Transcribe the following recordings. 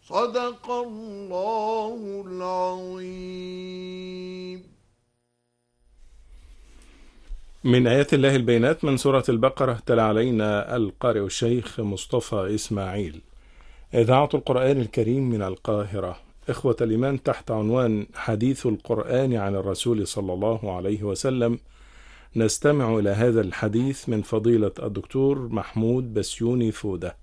صدق الله العظيم. من آيات الله البينات من سورة البقرة تلا علينا القارئ الشيخ مصطفى إسماعيل. إذاعة القرآن الكريم من القاهرة. إخوة الإيمان، تحت عنوان حديث القرآن عن الرسول صلى الله عليه وسلم، نستمع إلى هذا الحديث من فضيلة الدكتور محمود بسيوني فودة.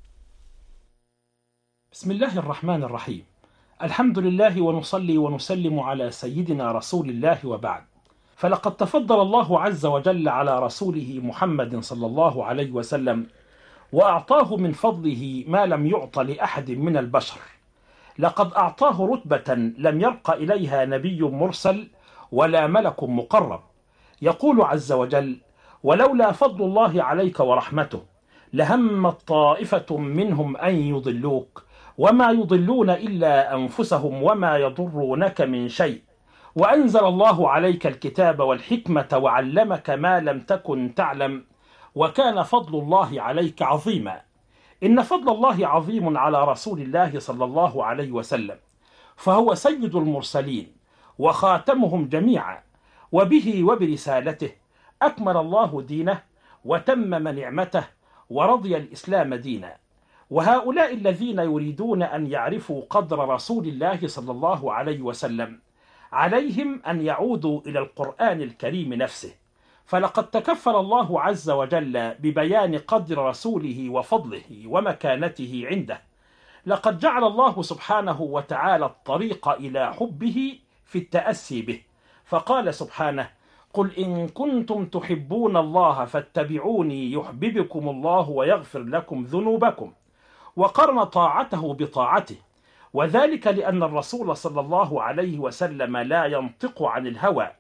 بسم الله الرحمن الرحيم. الحمد لله ونصلي ونسلم على سيدنا رسول الله وبعد. فلقد تفضل الله عز وجل على رسوله محمد صلى الله عليه وسلم وأعطاه من فضله ما لم يعط لأحد من البشر. لقد أعطاه رتبة لم يرق إليها نبي مرسل ولا ملك مقرب. يقول عز وجل: ولولا فضل الله عليك ورحمته لهمت طائفة منهم أن يضلوك وما يضلون إلا أنفسهم وما يضرونك من شيء وأنزل الله عليك الكتاب والحكمة وعلمك ما لم تكن تعلم وكان فضل الله عليك عظيما. إن فضل الله عظيم على رسول الله صلى الله عليه وسلم، فهو سيد المرسلين وخاتمهم جميعا، وبه وبرسالته أكمل الله دينه وتمم نعمته ورضي الإسلام دينا. وهؤلاء الذين يريدون أن يعرفوا قدر رسول الله صلى الله عليه وسلم عليهم أن يعودوا إلى القرآن الكريم نفسه، فلقد تكفل الله عز وجل ببيان قدر رسوله وفضله ومكانته عنده. لقد جعل الله سبحانه وتعالى الطريق إلى حبه في التأسي به، فقال سبحانه: قل إن كنتم تحبون الله فاتبعوني يحببكم الله ويغفر لكم ذنوبكم، وقرن طاعته بطاعته، وذلك لأن الرسول صلى الله عليه وسلم لا ينطق عن الهوى،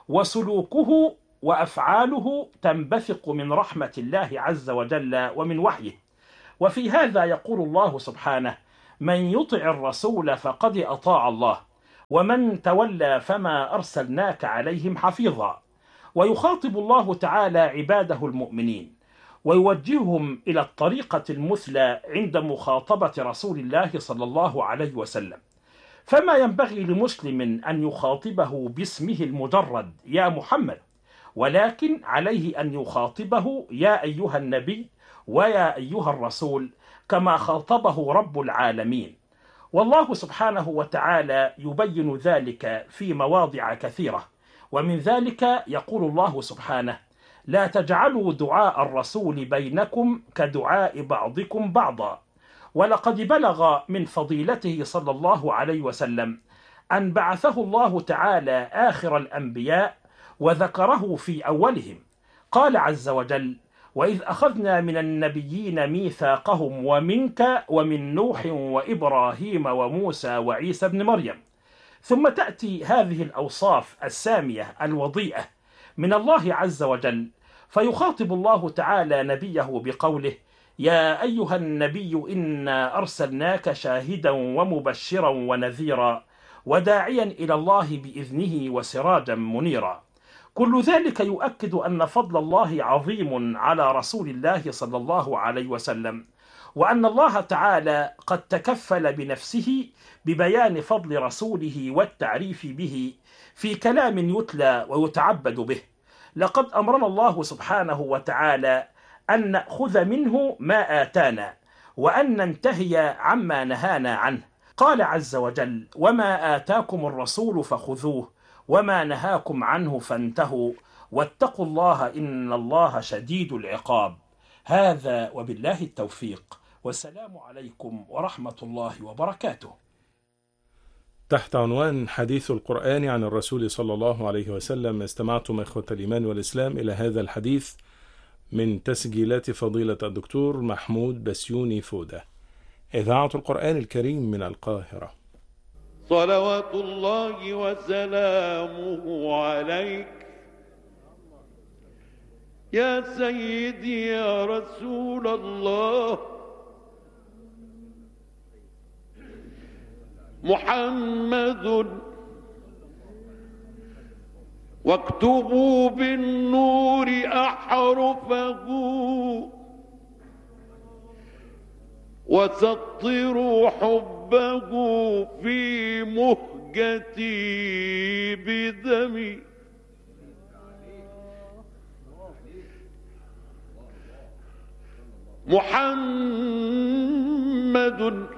وسلوكه وأفعاله تنبثق من رحمة الله عز وجل ومن وحيه. وفي هذا يقول الله سبحانه: من يطع الرسول فقد أطاع الله ومن تولى فما أرسلناك عليهم حفيظا. ويخاطب الله تعالى عباده المؤمنين ويوجههم إلى الطريقة المثلى عند مخاطبة رسول الله صلى الله عليه وسلم. فما ينبغي لمسلم أن يخاطبه باسمه المجرد يا محمد، ولكن عليه أن يخاطبه يا أيها النبي ويا أيها الرسول، كما خاطبه رب العالمين. والله سبحانه وتعالى يبين ذلك في مواضع كثيرة، ومن ذلك يقول الله سبحانه: لا تجعلوا دعاء الرسول بينكم كدعاء بعضكم بعضا. ولقد بلغ من فضيلته صلى الله عليه وسلم أن بعثه الله تعالى آخر الأنبياء وذكره في أولهم. قال عز وجل: وإذ أخذنا من النبيين ميثاقهم ومنك ومن نوح وإبراهيم وموسى وعيسى بن مريم. ثم تأتي هذه الأوصاف السامية الوضيئة من الله عز وجل، فيخاطب الله تعالى نبيه بقوله: يا أيها النبي إنا أرسلناك شاهدا ومبشرا ونذيرا وداعيا إلى الله بإذنه وسراجا منيرا. كل ذلك يؤكد أن فضل الله عظيم على رسول الله صلى الله عليه وسلم، وأن الله تعالى قد تكفل بنفسه ببيان فضل رسوله والتعريف به في كلام يتلى ويتعبد به. لقد أمرنا الله سبحانه وتعالى أن نأخذ منه ما آتانا وأن ننتهي عما نهانا عنه. قال عز وجل: وما آتاكم الرسول فخذوه وما نهاكم عنه فانتهوا واتقوا الله إن الله شديد العقاب. هذا وبالله التوفيق، والسلام عليكم ورحمة الله وبركاته. تحت عنوان حديث القرآن عن الرسول صلى الله عليه وسلم، استمعتم إخوة الإيمان والإسلام إلى هذا الحديث من تسجيلات فضيلة الدكتور محمود بسيوني فودة. إذاعة القرآن الكريم من القاهرة. صلوات الله وسلامه عليك يا سيدي يا رسول الله محمد، واكتبوا بالنور أحرفه وسطروا حبه في مهجتي بدمي. محمد